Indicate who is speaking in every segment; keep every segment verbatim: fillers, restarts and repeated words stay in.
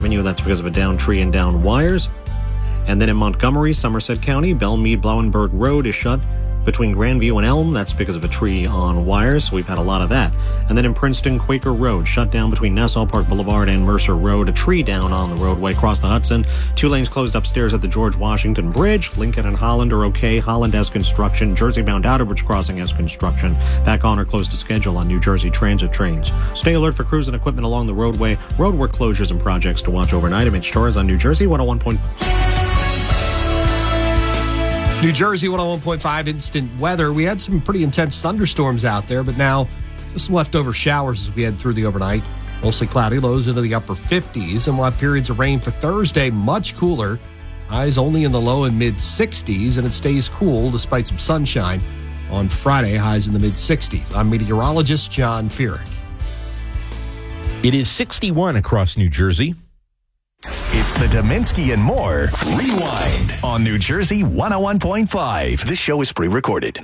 Speaker 1: Avenue. That's because of a downed tree and downed wires. And then in Montgomery, Somerset County, Belmead Blowenberg Road is shut between Grandview and Elm. That's because of a tree on wires. So we've had a lot of that. And then in Princeton, Quaker Road shut down between Nassau Park Boulevard and Mercer Road. A tree down on the roadway across the Hudson. Two lanes closed upstairs at the George Washington Bridge. Lincoln and Holland are okay. Holland has construction. Jersey-bound Outerbridge Crossing has construction. Back on or close to schedule on New Jersey Transit trains. Stay alert for crews and equipment along the roadway. Roadwork closures and projects to watch overnight. I'm Mitch Torres on New Jersey one oh one point five.
Speaker 2: New Jersey one oh one point five instant weather. We had some pretty intense thunderstorms out there, but now just some leftover showers as we head through the overnight. Mostly cloudy, lows into the upper fifties, and we'll have periods of rain for Thursday, much cooler. Highs only in the low and mid sixties, and it stays cool despite some sunshine. On Friday, highs in the mid sixties. I'm meteorologist John Feerick.
Speaker 3: It is sixty-one across New Jersey.
Speaker 4: It's the Dominski and More Rewind on New Jersey one oh one point five. This show is pre-recorded.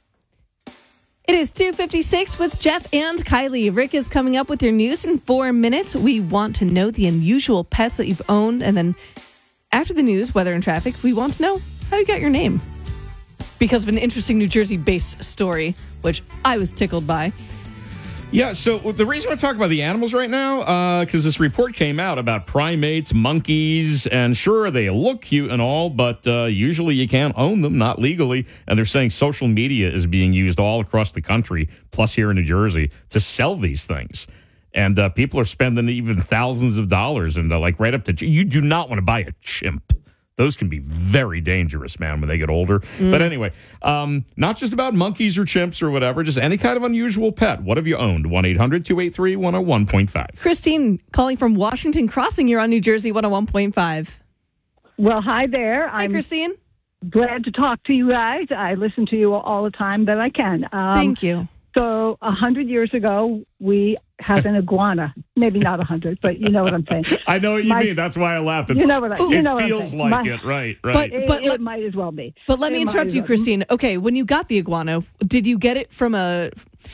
Speaker 5: It is two fifty-six with Jeff and Kylie. Rick is coming up with your news in four minutes. We want to know the unusual pets that you've owned. And then after the news, weather and traffic, we want to know how you got your name. Because of an interesting New Jersey-based story, which I was tickled by.
Speaker 6: Yeah, so the reason we're talking about the animals right now, because uh, this report came out about primates, monkeys, and sure, they look cute and all, but uh, usually you can't own them, not legally. And they're saying social media is being used all across the country, plus here in New Jersey, to sell these things. And uh, people are spending even thousands of dollars, and uh, like right up to, you do not want to buy a chimp. Those can be very dangerous, man, when they get older. Mm. But anyway, um, not just about monkeys or chimps or whatever, just any kind of unusual pet. What have you owned? one eight hundred two eight three one oh one point five.
Speaker 5: Christine, calling from Washington Crossing. You're on New Jersey one oh one point five.
Speaker 7: Well, hi there.
Speaker 5: Hi,
Speaker 7: I'm
Speaker 5: Christine.
Speaker 7: Glad to talk to you guys. I listen to you all the time that I can. Um,
Speaker 5: Thank you.
Speaker 7: So a hundred years ago, we had an iguana. Maybe not a hundred, but you know what I'm saying.
Speaker 6: I know what you My, mean. That's why I laughed. It's,
Speaker 7: you know what I, you
Speaker 6: it
Speaker 7: know
Speaker 6: feels
Speaker 7: what
Speaker 6: like
Speaker 7: My,
Speaker 6: it, right? Right.
Speaker 5: But,
Speaker 7: it,
Speaker 5: but
Speaker 7: it
Speaker 5: let,
Speaker 7: might as well be.
Speaker 5: But let me
Speaker 7: it
Speaker 5: interrupt you,
Speaker 7: well
Speaker 5: Christine. Okay, when you got the iguana, did you get it from a?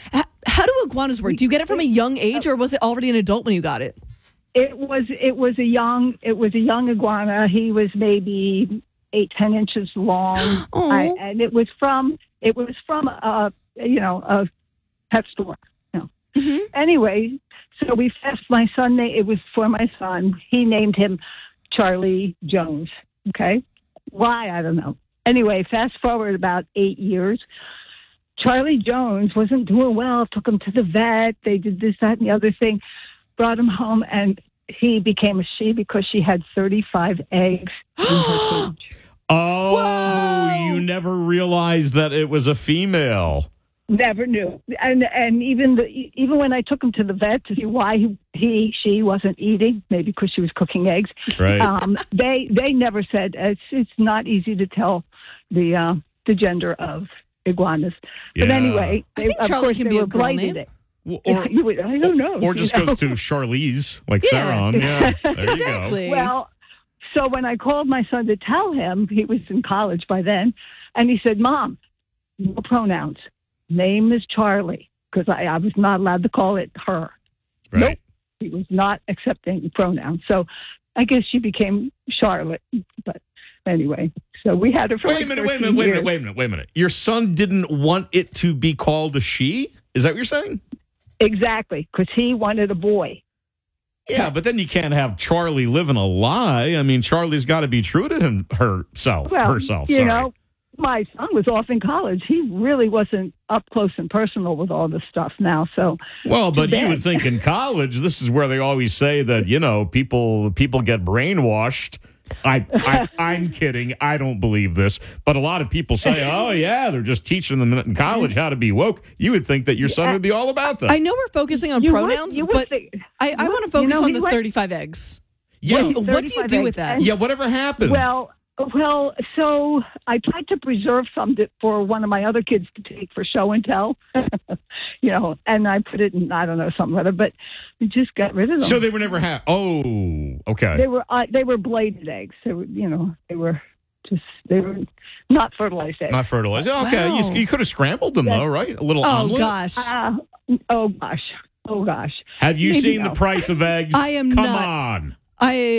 Speaker 5: How do iguanas work? Do you get it from a young age, or was it already an adult when you got it?
Speaker 7: It was. It was a young. It was a young iguana. He was maybe eight, ten inches long, I, and it was from. It was from a. You know a. pet store. No. Mm-hmm. Anyway, so we asked my son. It was for my son. He named him Charlie Jones. Okay, why I don't know. Anyway, fast forward about eight years. Charlie Jones wasn't doing well. Took him to the vet. They did this, that, and the other thing. Brought him home, and he became a she because she had thirty-five eggs in her cage.
Speaker 6: Oh,
Speaker 5: Whoa!
Speaker 6: You never realized that it was a female.
Speaker 7: Never knew, and and even the, even when I took him to the vet to see why he, he she wasn't eating, maybe because she was cooking eggs.
Speaker 6: Right.
Speaker 7: Um, they they never said it's it's not easy to tell the uh, the gender of iguanas.
Speaker 6: Yeah.
Speaker 7: But anyway,
Speaker 5: I think
Speaker 7: of
Speaker 5: Charlie
Speaker 7: course
Speaker 5: can
Speaker 7: they
Speaker 5: be
Speaker 7: were
Speaker 5: a girl
Speaker 7: blighted.
Speaker 5: name.
Speaker 6: Well, or,
Speaker 7: I don't know.
Speaker 6: Or just
Speaker 7: you know?
Speaker 6: goes to Charlize, like
Speaker 5: Yeah.
Speaker 6: Theron. Yeah, there
Speaker 5: Exactly.
Speaker 6: you go.
Speaker 7: Well, so when I called my son to tell him, he was in college by then, and he said, "Mom, no pronouns. Name is Charlie," because I, I was not allowed to call it her.
Speaker 6: Right.
Speaker 7: Nope. He was not accepting pronouns. So I guess she became Charlotte. But anyway, so we had her for
Speaker 6: Wait
Speaker 7: like
Speaker 6: a minute, wait a
Speaker 7: thirteen
Speaker 6: minute, wait a
Speaker 7: years.
Speaker 6: minute, wait a minute, wait a minute. Your son didn't want it to be called a she? Is that what you're saying?
Speaker 7: Exactly, because he wanted a boy.
Speaker 6: Yeah, but then you can't have Charlie living a lie. I mean, Charlie's got to be true to him, herself.
Speaker 7: Well,
Speaker 6: herself.
Speaker 7: you
Speaker 6: Sorry.
Speaker 7: know, my son was off in college. He really wasn't up close and personal with all this stuff now. So,
Speaker 6: well, but
Speaker 7: too
Speaker 6: you
Speaker 7: bad.
Speaker 6: would think in college, this is where they always say that, you know, people people get brainwashed. I, I I'm kidding. I don't believe this, but a lot of people say, "Oh yeah, they're just teaching them in college how to be woke." You would think that your son would be all about that.
Speaker 5: I know we're focusing on
Speaker 7: You would-
Speaker 5: pronouns,
Speaker 7: you would
Speaker 5: but
Speaker 7: think-
Speaker 5: I, I
Speaker 7: you
Speaker 5: want to
Speaker 7: would-
Speaker 5: focus
Speaker 7: you know,
Speaker 5: on
Speaker 7: he
Speaker 5: the
Speaker 7: went-
Speaker 5: thirty-five eggs.
Speaker 6: yeah,
Speaker 5: What, what do you do with that?
Speaker 6: yeah. Whatever happened?
Speaker 7: Well, well, so I tried to preserve some to, for one of my other kids to take for show and tell, you know, and I put it in, I don't know, something other, but we just got rid of them.
Speaker 6: So they were never had. Oh, okay.
Speaker 7: They were uh, they were bladed eggs. They were, you know, they were just they were not fertilized eggs.
Speaker 6: Not fertilized. Okay,
Speaker 5: Wow.
Speaker 6: you, you could have scrambled them though, right? A little
Speaker 5: Oh,
Speaker 6: omelet.
Speaker 5: gosh.
Speaker 7: Uh, oh gosh, oh gosh.
Speaker 6: Have you
Speaker 7: Maybe
Speaker 6: seen
Speaker 7: no.
Speaker 6: the price of eggs?
Speaker 5: I am
Speaker 6: Come
Speaker 5: not.
Speaker 6: on.
Speaker 5: I